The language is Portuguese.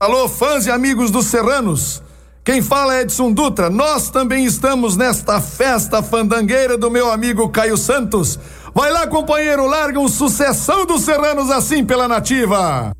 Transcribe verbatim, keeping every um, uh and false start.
Alô, fãs e amigos dos Serranos. Quem fala é Edson Dutra. Nós também estamos nesta festa fandangueira do meu amigo Caio Santos. Vai lá, companheiro, larga um sucessão dos Serranos assim pela nativa.